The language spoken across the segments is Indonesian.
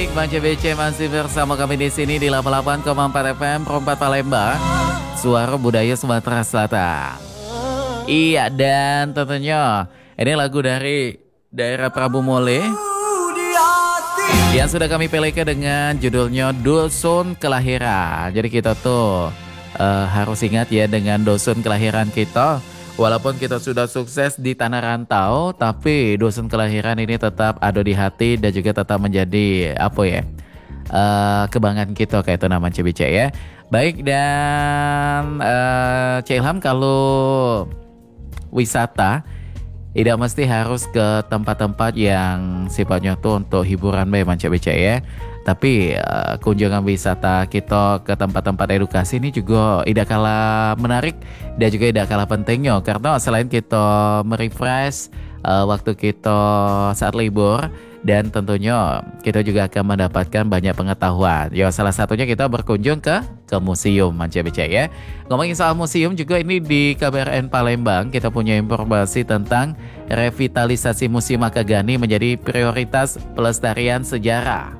Baik, Bang CBC masih bersama kami di sini di 88,4 FM Perempat Palembang, suara budaya Sumatera Selatan. Iya, dan tentunya ini lagu dari daerah Prabu Mole yang sudah kami pilihkan dengan judulnya Dusun Kelahiran. Jadi kita tuh harus ingat ya dengan dusun kelahiran kita. Walaupun kita sudah sukses di tanah rantau, tapi dusun kelahiran ini tetap ada di hati dan juga tetap menjadi kebanggaan kita kayak itu nama CBC ya. Baik, dan Cik Ilham, kalau wisata tidak mesti harus ke tempat-tempat yang sifatnya tuh untuk hiburan Bang CBC ya. Tapi kunjungan wisata kita ke tempat-tempat edukasi ini juga tidak kalah menarik dan juga tidak kalah pentingnya. Karena selain kita merefresh waktu kita saat libur, dan tentunya kita juga akan mendapatkan banyak pengetahuan. Ya, salah satunya kita berkunjung ke museum CBC ya. Ngomongin soal museum juga, ini di KBRN Palembang kita punya informasi tentang revitalisasi Museum Akagani menjadi prioritas pelestarian sejarah.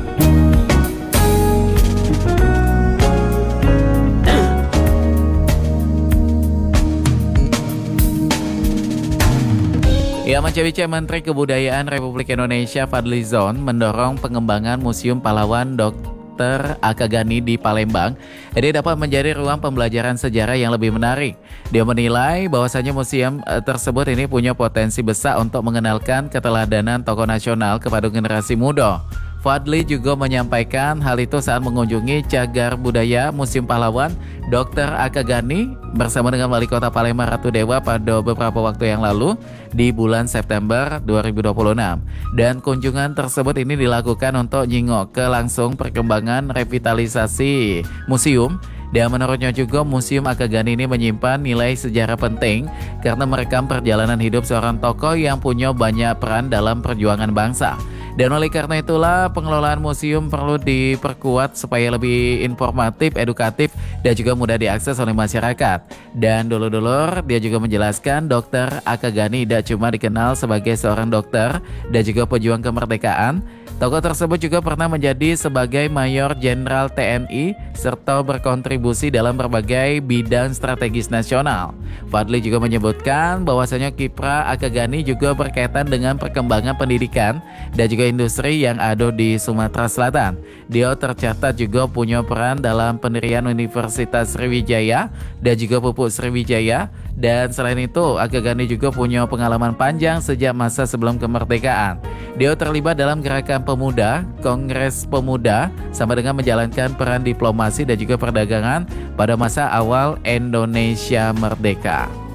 Ya, CBC, Menteri Kebudayaan Republik Indonesia Fadlizon mendorong pengembangan Museum Pahlawan Dr. Akagani di Palembang. Jadi dapat menjadi ruang pembelajaran sejarah yang lebih menarik. Dia menilai bahwasanya museum tersebut ini punya potensi besar untuk mengenalkan keteladanan tokoh nasional kepada generasi muda. Fadli juga menyampaikan hal itu saat mengunjungi Cagar Budaya Museum Pahlawan Dr. Akagani bersama dengan Wali Kota Palembang Ratu Dewa pada beberapa waktu yang lalu di bulan September 2026. Dan kunjungan tersebut ini dilakukan untuk nyingok ke langsung perkembangan revitalisasi museum. Dan menurutnya juga Museum Akagani ini menyimpan nilai sejarah penting karena merekam perjalanan hidup seorang tokoh yang punya banyak peran dalam perjuangan bangsa. Dan oleh karena itulah pengelolaan museum perlu diperkuat supaya lebih informatif, edukatif, dan juga mudah diakses oleh masyarakat. Dan dulur-dulur, dia juga menjelaskan Dr. Akagani tidak cuma dikenal sebagai seorang dokter dan juga pejuang kemerdekaan. Tokoh tersebut juga pernah menjadi sebagai Mayor Jenderal TNI serta berkontribusi dalam berbagai bidang strategis nasional. Fadli juga menyebutkan bahwasanya kiprah Akagani juga berkaitan dengan perkembangan pendidikan dan juga industri yang ada di Sumatera Selatan. Dia tercatat juga punya peran dalam pendirian Universitas Sriwijaya dan juga Pupuk Sriwijaya. Dan selain itu, Akagani juga punya pengalaman panjang sejak masa sebelum kemerdekaan. Dia terlibat dalam gerakan pemuda, Kongres Pemuda, sama dengan menjalankan peran diplomasi dan juga perdagangan pada masa awal Indonesia merdeka.